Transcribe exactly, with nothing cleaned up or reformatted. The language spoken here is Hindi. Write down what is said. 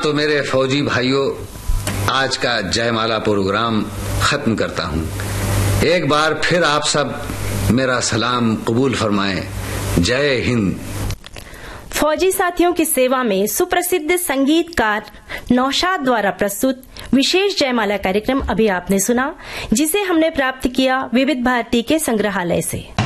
तो मेरे फौजी भाइयों, आज का जयमाला प्रोग्राम खत्म करता हूँ। एक बार फिर आप सब मेरा सलाम कबूल फरमाएं। जय हिंद। फौजी साथियों की सेवा में सुप्रसिद्ध संगीतकार नौशाद द्वारा प्रस्तुत विशेष जयमाला कार्यक्रम अभी आपने सुना, जिसे हमने प्राप्त किया विविध भारती के संग्रहालय से।